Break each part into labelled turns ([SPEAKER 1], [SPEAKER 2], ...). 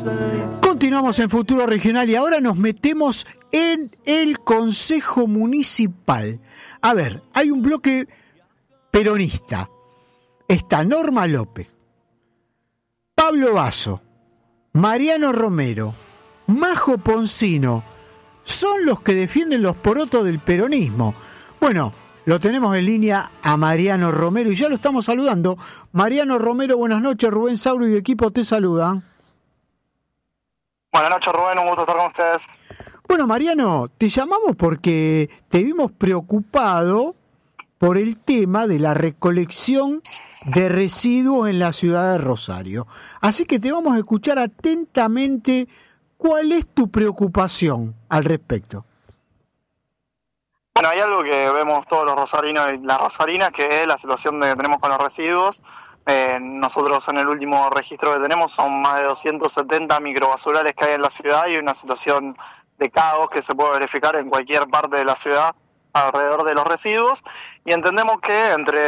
[SPEAKER 1] Continuamos en Futuro Regional y ahora nos metemos en el Consejo Municipal. A ver, hay un bloque peronista. Está Norma López, Pablo Basso, Mariano Romero, Majo Poncino. Son los que defienden los porotos del peronismo. Bueno, lo tenemos en línea a Mariano Romero y ya lo estamos saludando. Mariano Romero, buenas noches. Rubén Sauro y equipo te saludan.
[SPEAKER 2] Buenas noches, Rubén, un gusto estar con ustedes.
[SPEAKER 1] Bueno, Mariano, te llamamos porque te vimos preocupado por el tema de la recolección de residuos en la ciudad de Rosario. Así que te vamos a escuchar atentamente cuál es tu preocupación al respecto.
[SPEAKER 2] Bueno, hay algo que vemos todos los rosarinos y las rosarinas, que es la situación que tenemos con los residuos. Nosotros en el último registro que tenemos son más de 270 microbasurales que hay en la ciudad y una situación de caos que se puede verificar en cualquier parte de la ciudad alrededor de los residuos, y entendemos que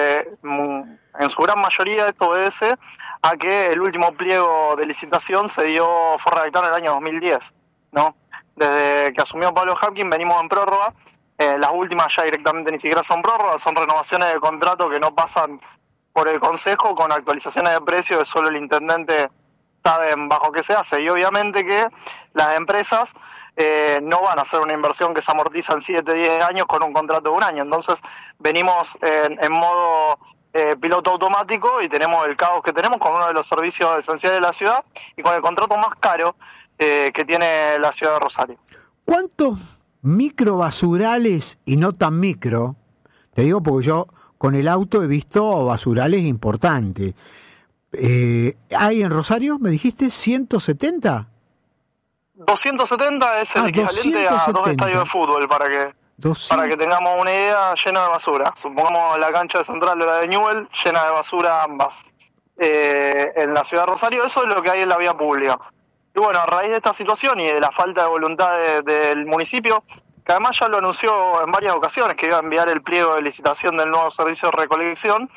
[SPEAKER 2] en su gran mayoría esto obedece a que el último pliego de licitación fue redactado en el año 2010, ¿no? Desde que asumió Pablo Hapkin venimos en prórroga. Las últimas ya directamente ni siquiera son prórrogas, son renovaciones de contrato que no pasan por el Consejo, con actualizaciones de precios que solo el intendente sabe bajo qué se hace. Y obviamente que las empresas no van a hacer una inversión que se amortiza en 7-10 años con un contrato de un año. Entonces venimos en modo piloto automático y tenemos el caos que tenemos con uno de los servicios esenciales de la ciudad y con el contrato más caro que tiene la ciudad de Rosario.
[SPEAKER 1] ¿Cuántos microbasurales y no tan micro? Te digo porque yo con el auto he visto basurales importantes. ¿Hay en Rosario, me dijiste, 170?
[SPEAKER 2] 270 es el equivalente a 2 estadios de fútbol, para que tengamos una idea, lleno de basura. Supongamos la cancha de Central o la de Newell, llena de basura ambas. En la ciudad de Rosario, eso es lo que hay en la vía pública. Y bueno, a raíz de esta situación y de la falta de voluntad del municipio, que además ya lo anunció en varias ocasiones, que iba a enviar el pliego de licitación del nuevo servicio de recolección,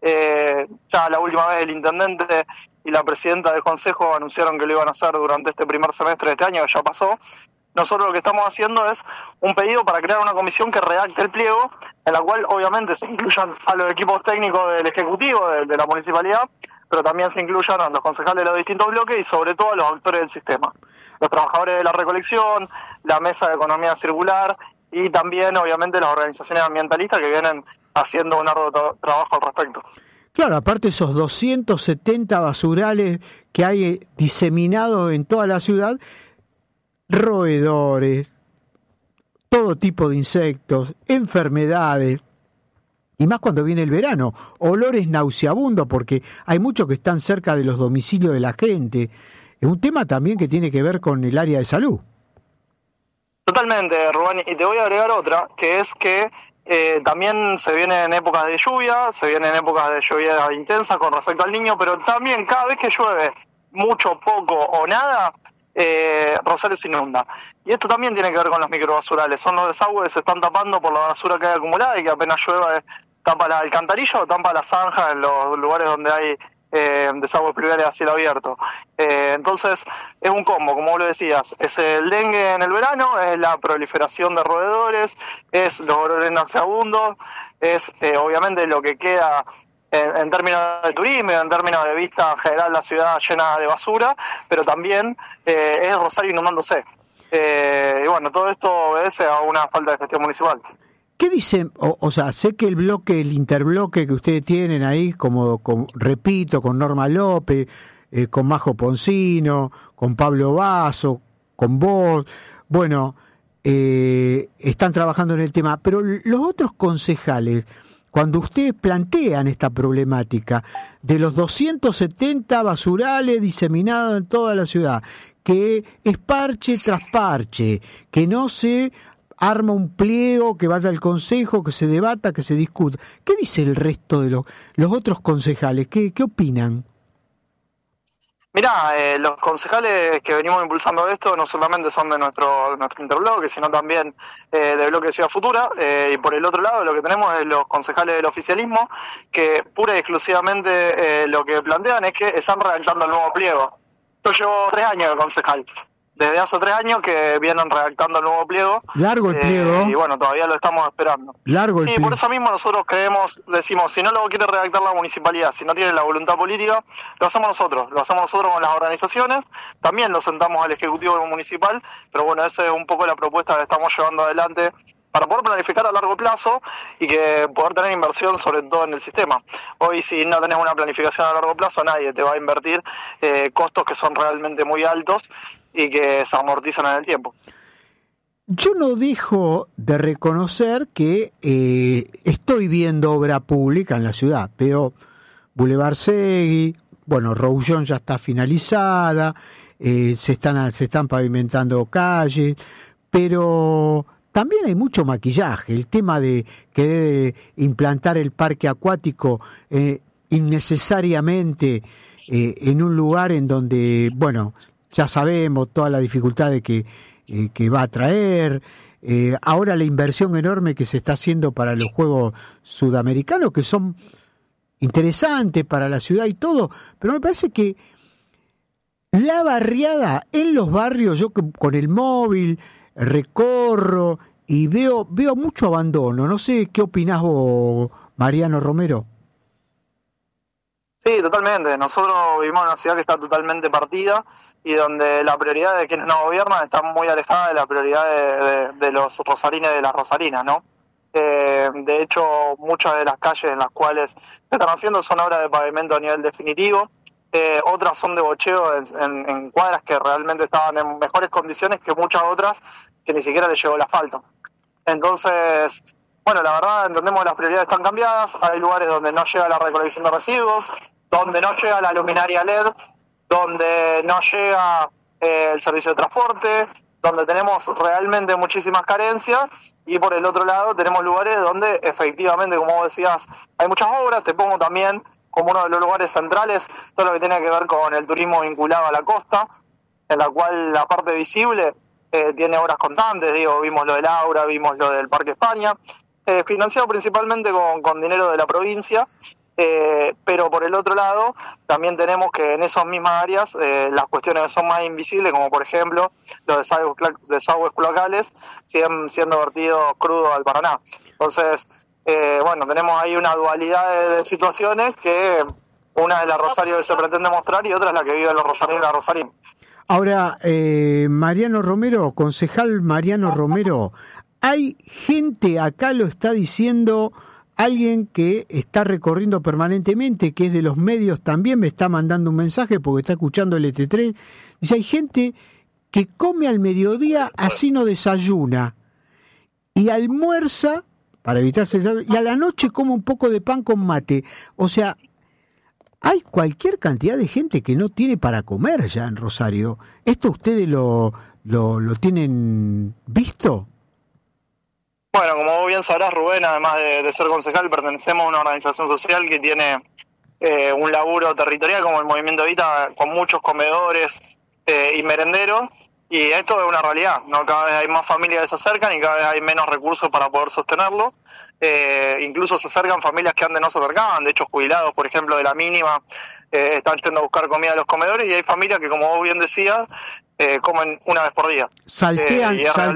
[SPEAKER 2] ya la última vez el intendente y la presidenta del consejo anunciaron que lo iban a hacer durante este primer semestre de este año, que ya pasó. Nosotros lo que estamos haciendo es un pedido para crear una comisión que redacte el pliego, en la cual obviamente se incluyan a los equipos técnicos del Ejecutivo, de la Municipalidad, pero también se incluyan a los concejales de los distintos bloques y sobre todo a los actores del sistema. Los trabajadores de la recolección, la mesa de economía circular y también obviamente las organizaciones ambientalistas que vienen haciendo un arduo trabajo al respecto.
[SPEAKER 1] Claro, aparte esos 270 basurales que hay diseminados en toda la ciudad, roedores, todo tipo de insectos, enfermedades, y más cuando viene el verano, olores nauseabundos porque hay muchos que están cerca de los domicilios de la gente. Es un tema también que tiene que ver con el área de salud.
[SPEAKER 2] Totalmente, Rubén, y te voy a agregar otra, que es que también se vienen épocas de lluvia, intensa con respecto al Niño, pero también cada vez que llueve mucho, poco o nada, Rosario se inunda. Y esto también tiene que ver con los microbasurales. Son los desagües que se están tapando por la basura que hay acumulada y que apenas llueva tapa la alcantarilla o tapa la zanja en los lugares donde hay desagües pluviales a cielo abierto. Entonces es un combo, como vos lo decías, es el dengue en el verano, es la proliferación de roedores, es los olores nauseabundos, es obviamente lo que queda en términos de turismo, en términos de vista general, la ciudad llena de basura, pero también es Rosario inundándose. Y bueno, todo esto obedece a una falta de gestión municipal.
[SPEAKER 1] ¿Qué dicen? O sea, sé que el interbloque que ustedes tienen ahí, repito, con Norma López, con Majo Poncino, con Pablo Basso, con vos, bueno, están trabajando en el tema, pero los otros concejales, cuando ustedes plantean esta problemática de los 270 basurales diseminados en toda la ciudad, que es parche tras parche, que no se arma un pliego, que vaya al consejo, que se debata, que se discuta. ¿Qué dice el resto de los otros concejales? ¿Qué opinan?
[SPEAKER 2] Mirá, los concejales que venimos impulsando esto no solamente son de nuestro interbloque, sino también del bloque de Ciudad Futura, y por el otro lado lo que tenemos es los concejales del oficialismo, que pura y exclusivamente lo que plantean es que están redactando el nuevo pliego. Yo llevo 3 años de concejal. Desde hace 3 años que vienen redactando el nuevo pliego.
[SPEAKER 1] Largo el pliego.
[SPEAKER 2] Y bueno, todavía lo estamos esperando.
[SPEAKER 1] Largo el pliego.
[SPEAKER 2] Sí, por eso mismo nosotros decimos, si no lo quiere redactar la municipalidad, si no tiene la voluntad política, lo hacemos nosotros con las organizaciones, también lo sentamos al Ejecutivo Municipal, pero bueno, esa es un poco la propuesta que estamos llevando adelante para poder planificar a largo plazo y que poder tener inversión sobre todo en el sistema. Hoy si no tenés una planificación a largo plazo, nadie te va a invertir costos que son realmente muy altos y que se amortizan en el tiempo.
[SPEAKER 1] Yo no dejo de reconocer que estoy viendo obra pública en la ciudad. Veo Boulevard Segui, bueno, Roullón ya está finalizada, se están pavimentando calles, pero también hay mucho maquillaje. El tema de querer implantar el parque acuático innecesariamente en un lugar en donde, bueno, ya sabemos toda la dificultad de que va a traer. Ahora la inversión enorme que se está haciendo para los Juegos Sudamericanos, que son interesantes para la ciudad y todo, pero me parece que la barriada en los barrios, yo con el móvil recorro y veo mucho abandono. No sé qué opinás vos, Mariano Romero.
[SPEAKER 2] Sí, totalmente. Nosotros vivimos en una ciudad que está totalmente partida y donde la prioridad de quienes nos gobiernan está muy alejada de la prioridad de los rosarines y de las rosarinas, ¿no? De hecho, muchas de las calles en las cuales se están haciendo son obras de pavimento a nivel definitivo, otras son de bocheo en cuadras que realmente estaban en mejores condiciones que muchas otras que ni siquiera les llegó el asfalto. Entonces, bueno, la verdad entendemos que las prioridades están cambiadas, hay lugares donde no llega la recolección de residuos, donde no llega la luminaria LED, donde no llega el servicio de transporte, donde tenemos realmente muchísimas carencias, y por el otro lado tenemos lugares donde efectivamente, como vos decías, hay muchas obras. Te pongo también como uno de los lugares centrales todo lo que tiene que ver con el turismo vinculado a la costa, en la cual la parte visible tiene obras constantes. Vimos lo del Aura, vimos lo del Parque España, financiado principalmente con dinero de la provincia, pero por el otro lado también tenemos que en esas mismas áreas las cuestiones que son más invisibles, como por ejemplo los desagües cloacales, siguen siendo vertidos crudos al Paraná. Entonces, bueno, tenemos ahí una dualidad de situaciones, que una es la Rosario que se pretende mostrar y otra es la que viven los rosarinos y las rosarinas.
[SPEAKER 1] Ahora, Mariano Romero, concejal Mariano Romero, hay gente, acá lo está diciendo alguien que está recorriendo permanentemente, que es de los medios, también me está mandando un mensaje porque está escuchando el ET3, dice, hay gente que come al mediodía, así no desayuna, y almuerza, para evitarse, y a la noche come un poco de pan con mate. O sea, hay cualquier cantidad de gente que no tiene para comer ya en Rosario. ¿Esto ustedes lo tienen visto?
[SPEAKER 2] Bueno, como vos bien sabrás, Rubén, además de ser concejal, pertenecemos a una organización social que tiene un laburo territorial como el Movimiento Evita, con muchos comedores y merenderos, y esto es una realidad, ¿no? Cada vez hay más familias que se acercan y cada vez hay menos recursos para poder sostenerlo. Incluso se acercan familias que antes no se acercaban, de hecho jubilados, por ejemplo, de la mínima, están yendo a buscar comida a los comedores, y hay familias que, como vos bien decías, comen una vez por día.
[SPEAKER 1] Saltean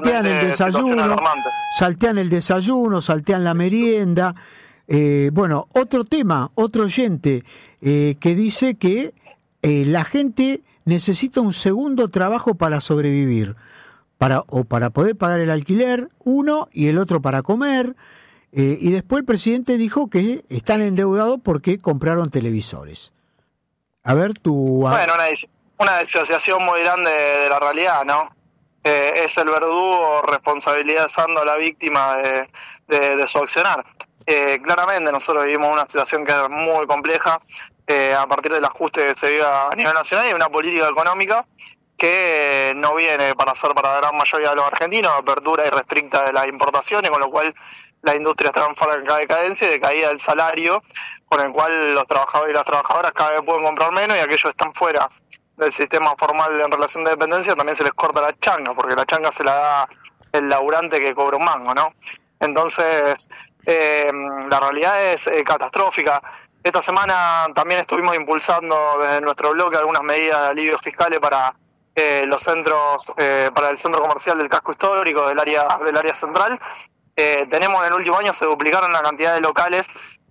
[SPEAKER 1] el desayuno, saltean la merienda. Bueno, otro tema, otro oyente que dice que la gente necesita un segundo trabajo para sobrevivir, para poder pagar el alquiler, uno, y el otro para comer. Y después el presidente dijo que están endeudados porque compraron televisores. A ver,
[SPEAKER 2] Bueno, una disociación muy grande de la realidad, ¿no? Es el verdugo responsabilizando a la víctima de su accionar. Claramente nosotros vivimos una situación que es muy compleja a partir del ajuste que se vive a nivel nacional, y una política económica que no viene para la gran mayoría de los argentinos, apertura irrestricta de las importaciones, con lo cual la industria está en franca decadencia y de caída del salario, con el cual los trabajadores y las trabajadoras cada vez pueden comprar menos, y aquellos que están fuera del sistema formal en relación de dependencia también se les corta la changa, porque la changa se la da el laburante que cobra un mango, ¿no? Entonces, la realidad es catastrófica. Esta semana también estuvimos impulsando desde nuestro bloque algunas medidas de alivio fiscales para los centros, para el centro comercial del casco histórico del área central. Tenemos en el último año se duplicaron la cantidad de locales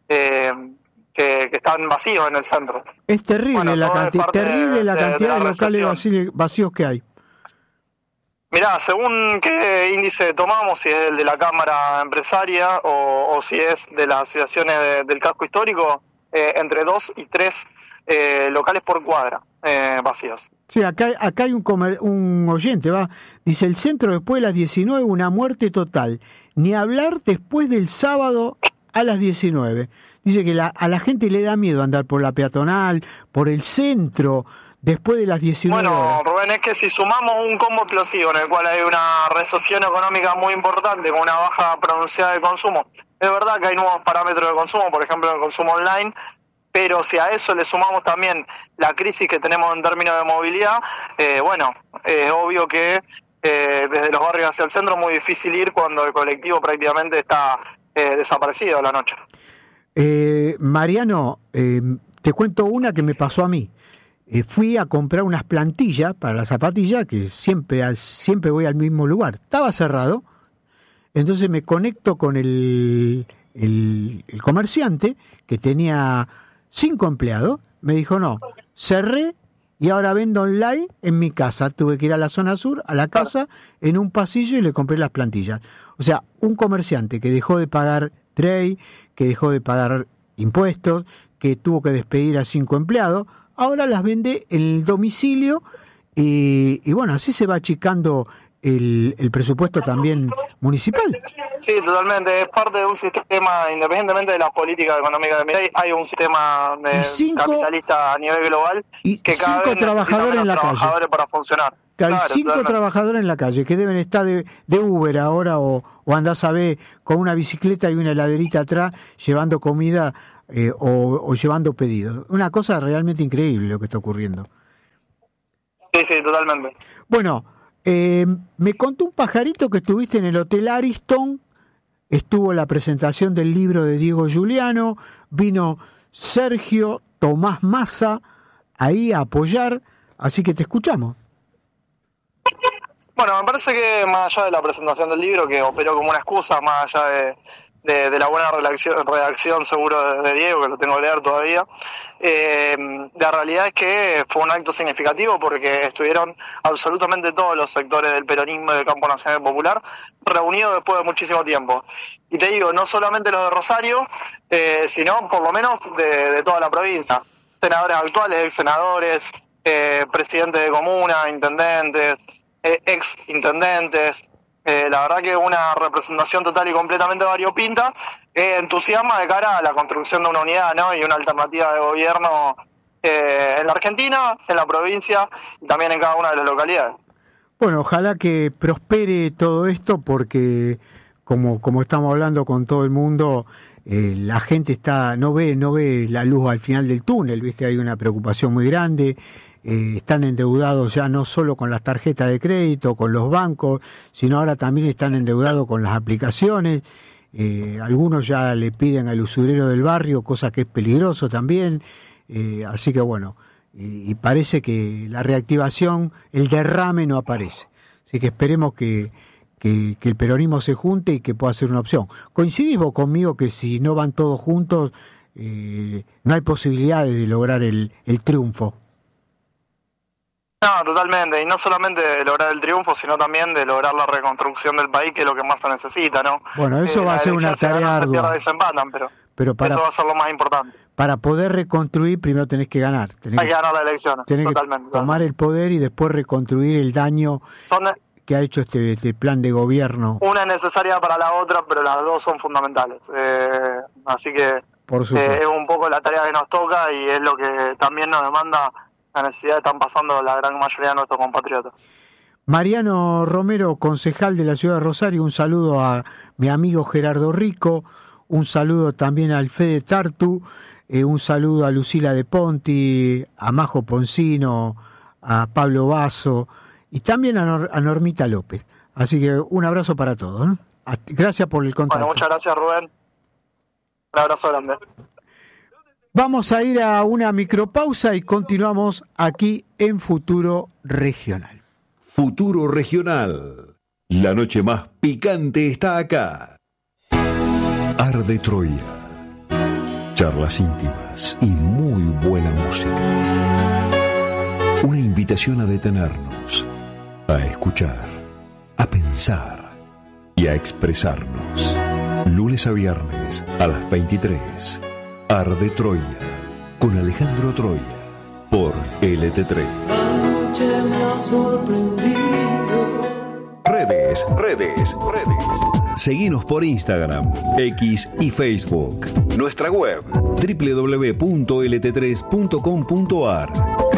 [SPEAKER 2] que están vacíos en el centro.
[SPEAKER 1] Es terrible la cantidad de locales vacíos que hay.
[SPEAKER 2] Mirá, según qué índice tomamos, si es el de la Cámara Empresaria o si es de las asociaciones del casco histórico, entre 2 y 3 locales por cuadra vacíos.
[SPEAKER 1] Sí, acá hay un oyente, dice, el centro después de las 19, una muerte total. Ni hablar después del sábado a las 19. Dice que a la gente le da miedo andar por la peatonal, por el centro, después de las 19
[SPEAKER 2] Bueno,
[SPEAKER 1] horas.
[SPEAKER 2] Rubén, es que si sumamos un combo explosivo en el cual hay una recesión económica muy importante con una baja pronunciada de consumo, es verdad que hay nuevos parámetros de consumo, por ejemplo el consumo online, pero si a eso le sumamos también la crisis que tenemos en términos de movilidad, es obvio que desde los barrios hacia el centro es muy difícil ir cuando el colectivo prácticamente está desaparecido a la noche.
[SPEAKER 1] Mariano, te cuento una que me pasó a mí. Fui a comprar unas plantillas para la zapatilla, que siempre voy al mismo lugar. Estaba cerrado, entonces me conecto con el comerciante, que tenía 5 empleados. Me dijo, no, cerré y ahora vendo online en mi casa. Tuve que ir a la zona sur, a la casa, en un pasillo, y le compré las plantillas. O sea, un comerciante que dejó de pagar trade, que dejó de pagar impuestos, que tuvo que despedir a 5 empleados, ahora las vende en el domicilio y bueno, así se va achicando el presupuesto también municipal.
[SPEAKER 2] Sí, totalmente, es parte de un sistema, independientemente de las políticas económicas de Milei, hay un sistema capitalista a nivel global
[SPEAKER 1] y
[SPEAKER 2] que cada
[SPEAKER 1] 5
[SPEAKER 2] vez
[SPEAKER 1] trabajadores en la
[SPEAKER 2] trabajadores
[SPEAKER 1] calle
[SPEAKER 2] para funcionar.
[SPEAKER 1] Claro, 5 trabajadores en la calle que deben estar de Uber ahora o andás a ver con una bicicleta y una heladerita atrás llevando comida o llevando pedidos. Una cosa realmente increíble lo que está ocurriendo.
[SPEAKER 2] Sí, totalmente.
[SPEAKER 1] Bueno, me contó un pajarito que estuviste en el Hotel Ariston, estuvo la presentación del libro de Diego Giuliano, vino Sergio Tomás Massa ahí a apoyar, así que te escuchamos.
[SPEAKER 2] Bueno, me parece que más allá de la presentación del libro, que operó como una excusa, más allá de la buena redacción seguro de Diego, que lo tengo que leer todavía, la realidad es que fue un acto significativo porque estuvieron absolutamente todos los sectores del peronismo y del campo nacional popular reunidos después de muchísimo tiempo. Y te digo, no solamente los de Rosario, sino por lo menos de toda la provincia. Senadores actuales, ex senadores, presidentes de comunas, intendentes, ex intendentes. La verdad que una representación total y completamente variopinta, entusiasma de cara a la construcción de una unidad, ¿no? Y una alternativa de gobierno en la Argentina, en la provincia y también en cada una de las localidades.
[SPEAKER 1] Bueno, ojalá que prospere todo esto porque como estamos hablando con todo el mundo, la gente no ve la luz al final del túnel, ¿viste? Hay una preocupación muy grande. Están endeudados ya no solo con las tarjetas de crédito, con los bancos, sino ahora también están endeudados con las aplicaciones. Algunos ya le piden al usurero del barrio, cosa que es peligroso también. Así que bueno, y parece que la reactivación, el derrame no aparece. Así que esperemos que el peronismo se junte y que pueda ser una opción. ¿Coincidís vos conmigo que si no van todos juntos, no hay posibilidades de lograr el triunfo?
[SPEAKER 2] No, totalmente, y no solamente de lograr el triunfo, sino también de lograr la reconstrucción del país, que es lo que más se necesita, ¿no?
[SPEAKER 1] Bueno, eso va a ser una tarea ardua.
[SPEAKER 2] Pero eso va a ser lo más importante.
[SPEAKER 1] Para poder reconstruir, primero tenés que ganar.
[SPEAKER 2] Hay que ganar la elección,
[SPEAKER 1] totalmente. Tomar el poder y después reconstruir el daño que ha hecho este plan de gobierno.
[SPEAKER 2] Una es necesaria para la otra, pero las dos son fundamentales. Así que es un poco la tarea que nos toca y es lo que también nos demanda la necesidad que están pasando la gran mayoría de nuestros compatriotas.
[SPEAKER 1] Mariano Romero, concejal de la ciudad de Rosario, un saludo a mi amigo Gerardo Rico, un saludo también al Fede Tartu, un saludo a Lucila de Ponti, a Majo Poncino, a Pablo Basso y también a Normita López. Así que un abrazo para todos. Gracias por el contacto.
[SPEAKER 2] Bueno, muchas gracias, Rubén. Un abrazo grande.
[SPEAKER 1] Vamos a ir a una micropausa y continuamos aquí en Futuro Regional.
[SPEAKER 3] Futuro Regional. La noche más picante está acá. Arde Troya. Charlas íntimas y muy buena música. Una invitación a detenernos, a escuchar, a pensar y a expresarnos. Lunes a viernes a las 23. Arde Troya con Alejandro Troya por LT3.
[SPEAKER 4] Anoche me ha sorprendido.
[SPEAKER 3] Redes. Seguinos por Instagram, X y Facebook. Nuestra web www.lt3.com.ar.